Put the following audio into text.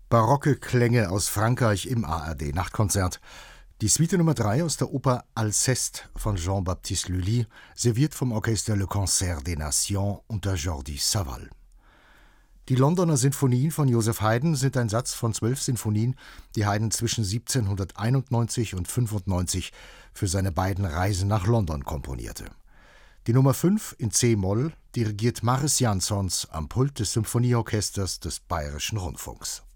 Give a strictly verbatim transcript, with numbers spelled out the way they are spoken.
Barocke Klänge aus Frankreich im A R D-Nachtkonzert. Die Suite Nummer drei aus der Oper Alceste von Jean-Baptiste Lully, serviert vom Orchester Le Concert des Nations unter Jordi Savall. Die Londoner Sinfonien von Joseph Haydn sind ein Satz von zwölf Sinfonien, die Haydn zwischen siebzehnhunderteinundneunzig und fünfundneunzig für seine beiden Reisen nach London komponierte. Die Nummer fünf in C-Moll dirigiert Mariss Jansons am Pult des Symphonieorchesters des Bayerischen Rundfunks.